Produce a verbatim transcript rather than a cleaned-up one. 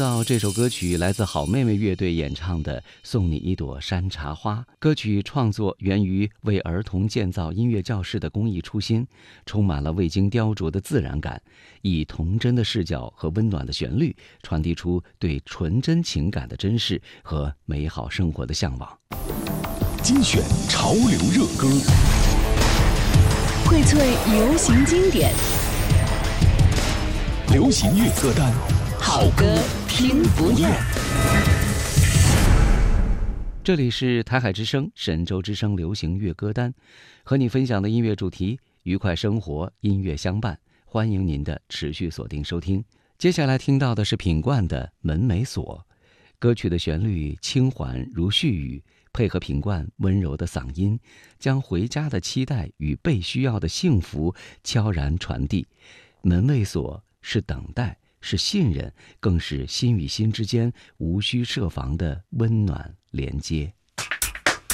到这首歌曲来自好妹妹乐队演唱的《送你一朵山茶花》。歌曲创作源于为儿童建造音乐教室的公益初心，充满了未经雕琢的自然感，以童真的视角和温暖的旋律，传递出对纯真情感的珍视和美好生活的向往。 精选潮流热歌， 荟萃流行经典， 流行乐歌单， 好歌听不厌。 这里是台海之声、神州之声流行乐歌单，和你分享的音乐主题：愉快生活，音乐相伴。欢迎您的持续锁定收听。接下来听到的是品冠的《门没锁》，歌曲的旋律轻缓如絮语，配合品冠温柔的嗓音，将回家的期待与被需要的幸福悄然传递。门未锁是等待，是信任，更是心与心之间无需设防的温暖连接。